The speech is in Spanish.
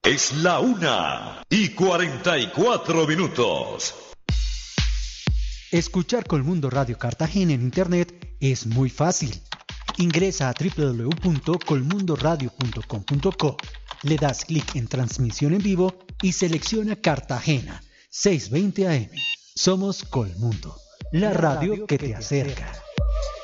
Es la 1:44. Escuchar Colmundo Radio Cartagena en internet es muy fácil. Ingresa a www.colmundoradio.com.co, le das clic en transmisión en vivo y selecciona Cartagena 620 AM. Somos Colmundo, la radio que te acerca.